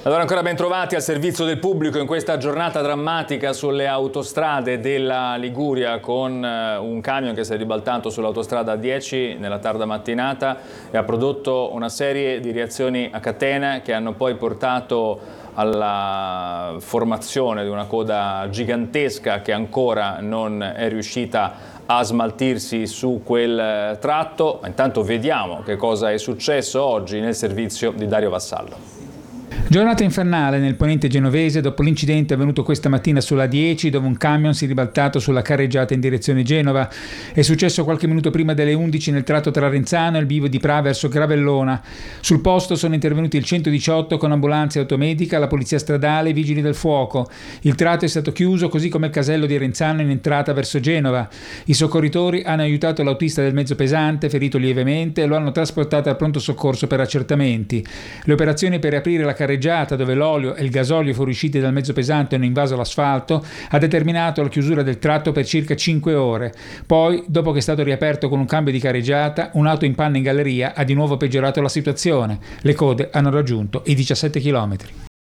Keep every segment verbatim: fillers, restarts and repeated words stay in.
Allora ancora ben trovati al servizio del pubblico in questa giornata drammatica sulle autostrade della Liguria, con un camion che si è ribaltato sull'autostrada A dieci nella tarda mattinata e ha prodotto una serie di reazioni a catena che hanno poi portato alla formazione di una coda gigantesca che ancora non è riuscita a smaltirsi su quel tratto. Intanto vediamo che cosa è successo oggi nel servizio di Dario Vassallo. Giornata infernale nel ponente genovese dopo l'incidente avvenuto questa mattina sulla A dieci, dove un camion si è ribaltato sulla carreggiata in direzione Genova. È successo qualche minuto prima delle undici nel tratto tra Renzano e il bivio di Pra verso Gravellona. Sul posto sono intervenuti il centodiciotto con ambulanza e automedica, la polizia stradale e i vigili del fuoco. Il tratto è stato chiuso, così come il casello di Renzano in entrata verso Genova. I soccorritori hanno aiutato l'autista del mezzo pesante, ferito lievemente, e lo hanno trasportato al pronto soccorso per accertamenti. Le operazioni per riaprire la carreggiata, dove l'olio e il gasolio fuoriusciti dal mezzo pesante hanno invaso l'asfalto, ha determinato la chiusura del tratto per circa cinque ore. Poi, dopo che è stato riaperto con un cambio di carreggiata, un'auto in panne in galleria ha di nuovo peggiorato la situazione. Le code hanno raggiunto i diciassette chilometri.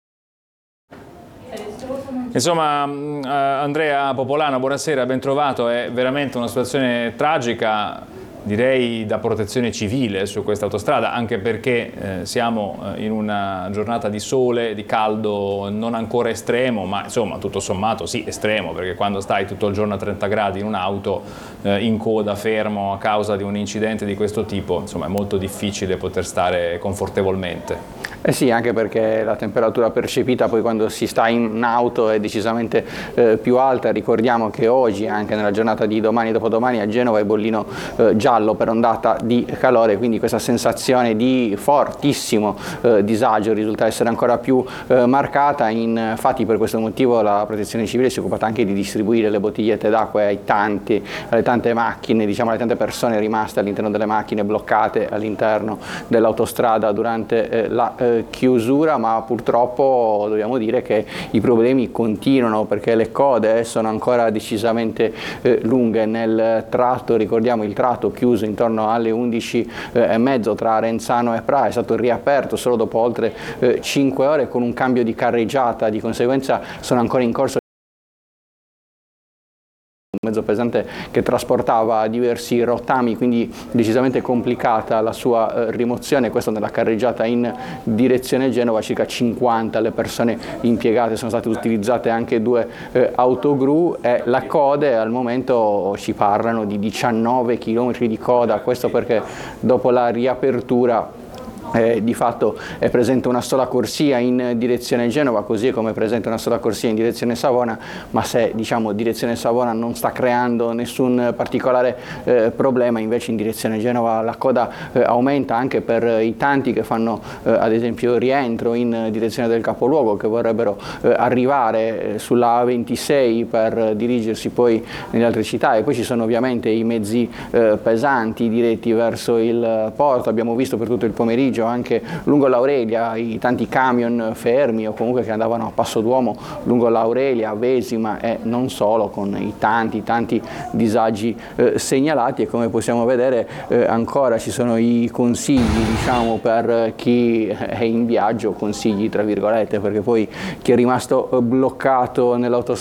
Insomma, Andrea Popolano, buonasera, ben trovato. È veramente una situazione tragica, direi da protezione civile su questa autostrada, anche perché eh, siamo in una giornata di sole, di caldo non ancora estremo, ma insomma tutto sommato sì estremo, perché quando stai tutto il giorno a trenta gradi in un'auto eh, in coda, fermo a causa di un incidente di questo tipo, insomma è molto difficile poter stare confortevolmente. Eh sì, anche perché la temperatura percepita poi quando si sta in auto è decisamente eh, più alta. Ricordiamo che oggi, anche nella giornata di domani e dopodomani, a Genova è bollino eh, giallo per ondata di calore, quindi questa sensazione di fortissimo eh, disagio risulta essere ancora più eh, marcata. Infatti per questo motivo la protezione civile si è occupata anche di distribuire le bottigliette d'acqua ai tanti, alle tante macchine, diciamo alle tante persone rimaste all'interno delle macchine bloccate all'interno dell'autostrada durante eh, la eh, chiusura, ma purtroppo dobbiamo dire che i problemi continuano perché le code sono ancora decisamente eh, lunghe nel tratto. Ricordiamo il tratto chiuso intorno alle undici e mezzo tra Renzano e Pra è stato riaperto solo dopo oltre eh, cinque ore con un cambio di carreggiata, di conseguenza sono ancora in corso un mezzo pesante che trasportava diversi rottami, quindi decisamente complicata la sua eh, rimozione. Questo nella carreggiata in direzione Genova, circa cinquanta le persone impiegate, sono state utilizzate anche due eh, autogru e la code al momento ci parlano di diciannove chilometri di coda, questo perché dopo la riapertura Eh, di fatto è presente una sola corsia in direzione Genova, così come è presente una sola corsia in direzione Savona, ma se diciamo direzione Savona non sta creando nessun particolare eh, problema, invece in direzione Genova la coda eh, aumenta anche per i tanti che fanno eh, ad esempio rientro in direzione del capoluogo, che vorrebbero eh, arrivare eh, sulla A ventisei per dirigersi poi nelle altre città, e poi ci sono ovviamente i mezzi eh, pesanti diretti verso il porto. Abbiamo visto per tutto il pomeriggio anche lungo l'Aurelia i tanti camion fermi o comunque che andavano a passo d'uomo lungo l'Aurelia, Vesima e non solo, con i tanti tanti disagi eh, segnalati. E come possiamo vedere eh, ancora ci sono i consigli, diciamo, per chi è in viaggio, consigli tra virgolette, perché poi chi è rimasto bloccato nell'autostrada